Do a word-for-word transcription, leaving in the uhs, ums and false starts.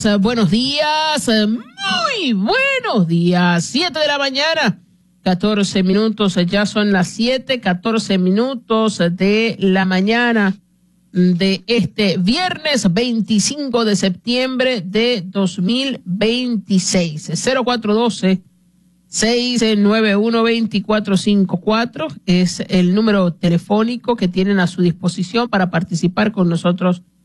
Buenos días, muy buenos días. Siete de la mañana, catorce minutos, ya son las siete, catorce minutos de la mañana de este viernes veinticinco de septiembre de dos mil veintiséis. cero cuatro uno dos, seis nueve uno, dos cuatro cinco cuatro es el número telefónico que tienen a su disposición para participar con nosotros